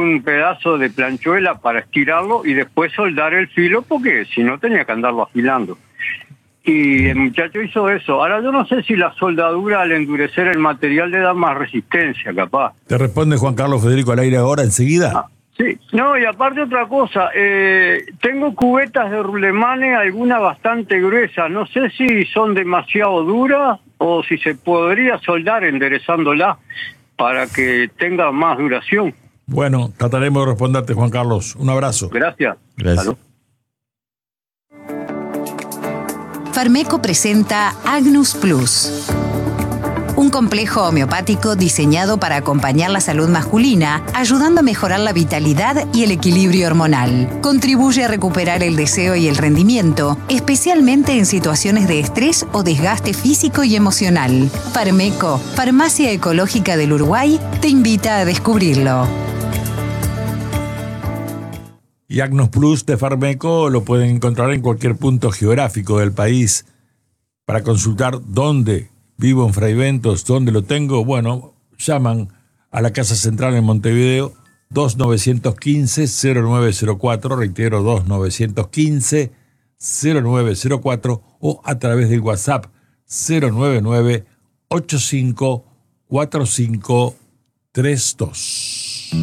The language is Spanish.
un pedazo de planchuela para estirarlo y después soldar el filo, porque si no tenía que andarlo afilando. Y el muchacho hizo eso. Ahora yo no sé si la soldadura al endurecer el material le da más resistencia, capaz. Te responde Juan Carlos Federico al aire ahora, enseguida. Sí, no, y aparte otra cosa, tengo cubetas de Rulemane, algunas bastante gruesas, no sé si son demasiado duras o si se podría soldar enderezándolas para que tenga más duración. Bueno, trataremos de responderte, Juan Carlos. Un abrazo. Gracias. Gracias. Salud. Farmeco presenta Agnus Plus, un complejo homeopático diseñado para acompañar la salud masculina, ayudando a mejorar la vitalidad y el equilibrio hormonal. Contribuye a recuperar el deseo y el rendimiento, especialmente en situaciones de estrés o desgaste físico y emocional. Farmeco, Farmacia Ecológica del Uruguay, te invita a descubrirlo. Y Agnus Plus de Farmeco lo pueden encontrar en cualquier punto geográfico del país. Para consultar dónde vivo en Fray Ventos, dónde lo tengo, bueno, llaman a la Casa Central en Montevideo, 2915-0904, reitero, 2915-0904, o a través del WhatsApp 099-854532.